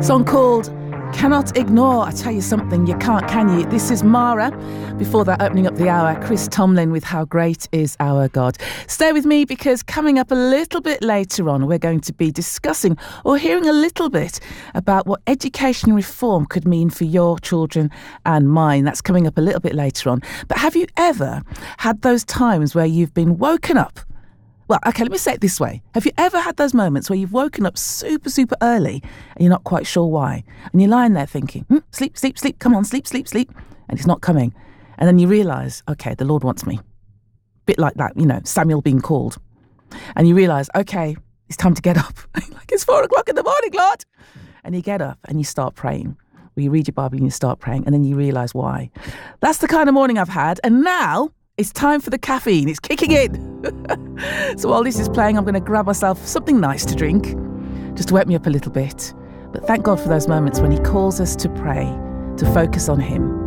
Song called Cannot Ignore. I tell you something, you can't, can you? This is Mara. Before that, opening up the hour, Chris Tomlin with How Great Is Our God. Stay with me, because coming up a little bit later on, we're going to be discussing or hearing a little bit about what education reform could mean for your children and mine. That's coming up a little bit later on. But have you ever had those times where you've been woken up? Well, okay, let me say it this way. Have you ever had those moments where you've woken up super, super early and you're not quite sure why? And you're lying there thinking, sleep, sleep, sleep, come on, sleep, sleep, sleep. And it's not coming. And then you realise, okay, the Lord wants me. Bit like that, Samuel being called. And you realise, okay, it's time to get up. Like, it's 4 o'clock in the morning, Lord. And you get up and you start praying. Or you read your Bible and you start praying, and then you realise why. That's the kind of morning I've had. And now it's time for the caffeine. It's kicking in. So while this is playing, I'm going to grab myself something nice to drink, just to wake me up a little bit. But thank God for those moments when he calls us to pray, to focus on him.